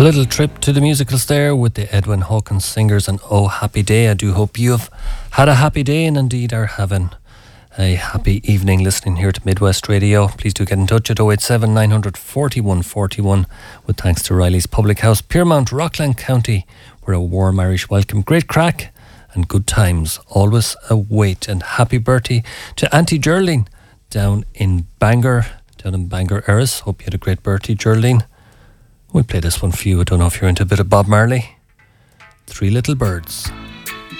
A little trip to the musicals there with the Edwin Hawkins Singers and Oh Happy Day. I do hope you have had a happy day and indeed are having a happy evening listening here to Midwest Radio. Please do get in touch at 087 900 4141 with thanks to Riley's Public House, Piermont, Rockland County, where a warm Irish welcome, great crack and good times always await. And happy birthday to Auntie Geraldine down in Bangor Erris. Hope you had a great birthday, Geraldine. We'll play this one for you. I don't know if you're into a bit of Bob Marley. Three Little Birds.